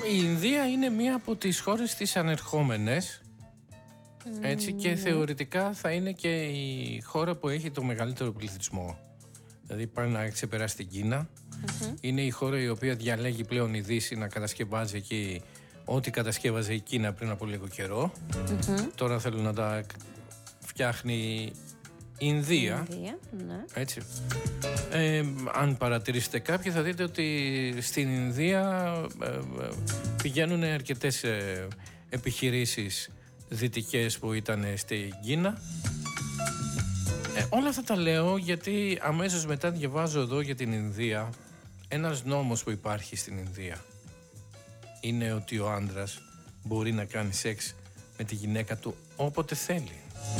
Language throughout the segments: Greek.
Η Ινδία είναι μία από τις χώρες τις ανερχόμενες, έτσι, και θεωρητικά θα είναι και η χώρα που έχει το μεγαλύτερο πληθυσμό. Δηλαδή πάει να ξεπεράσει την Κίνα. Είναι η χώρα η οποία διαλέγει πλέον η Δύση να κατασκευάζει εκεί ό,τι κατασκεύαζε η Κίνα πριν από λίγο καιρό. Τώρα θέλουν να τα φτιάχνει η Ινδία. Ναι. Έτσι. Αν παρατηρήσετε κάποιοι θα δείτε ότι στην Ινδία πηγαίνουν αρκετές επιχειρήσεις δυτικές που ήταν στην Κίνα. Όλα αυτά τα λέω γιατί αμέσως μετά διαβάζω εδώ για την Ινδία. Ένας νόμος που υπάρχει στην Ινδία είναι ότι ο άντρας μπορεί να κάνει σεξ με τη γυναίκα του όποτε θέλει.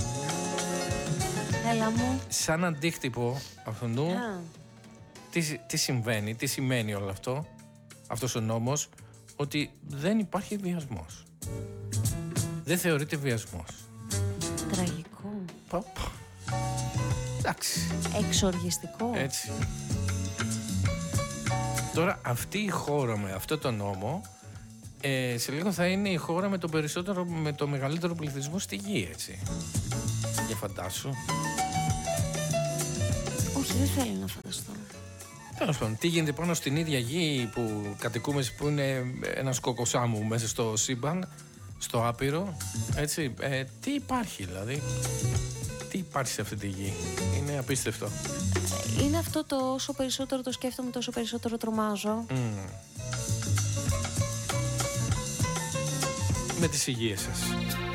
Έλα μου. Σαν αντίκτυπο αυτού, τι συμβαίνει, τι σημαίνει όλο αυτό, αυτός ο νόμος, ότι δεν υπάρχει βιασμός. Δεν θεωρείται βιασμός. Τραγικό. Εντάξει. Εξοργιστικό. Έτσι. Τώρα αυτή η χώρα με αυτό το νόμο σε λίγο θα είναι η χώρα με το μεγαλύτερο πληθυσμό στη γη, έτσι. Για φαντάσου. Όχι, δεν θέλω να φανταστώ. Τέλος πάντων, τι γίνεται πάνω στην ίδια γη που κατοικούμε, που είναι ένας κοκοσάμου μέσα στο σύμπαν, στο άπειρο, έτσι, τι υπάρχει δηλαδή, τι υπάρχει σε αυτή τη γη, είναι απίστευτο. Είναι αυτό το όσο περισσότερο το σκέφτομαι τόσο περισσότερο τρομάζω. Με τις υγείες σας.